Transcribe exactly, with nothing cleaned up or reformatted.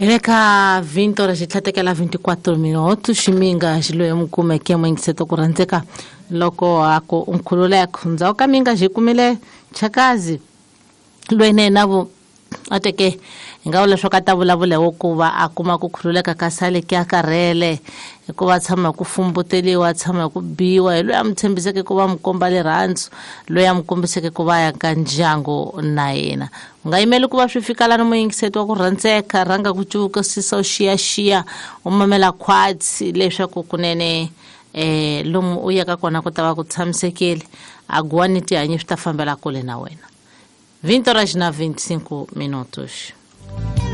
Eleka vinte horas tlhatekela vinte-quatro minutos ximinga xiloyo mukumeke moingiseto ku randzeka loko ako unkhululeko ndzhawu ka minga xi kumile chakazi lwene navo ateke nga vula leswaku a ta vulavula hi ku va a kuma ku khululeka ka sale ke a karhele hikuva tshama ku fumbuteliwa tshama ku biwa hi loyi a mi tshembiseke ku va mukomba lerhandzu loyi a mi kombiseke ku va ya ka ndyangu na yena u nga yimeli ku va swi fika lani muyingiseti wa ku rhandzeka rhanga ku cuvukisisa u xiyaxiya u mamela khwatsi leswaku kunene eh lomu u yaka kona ku ta va ku tshamisekile a guwa ni tihanyi swi ta fambela kule na wena vinte horas na vinte e cinco minutos.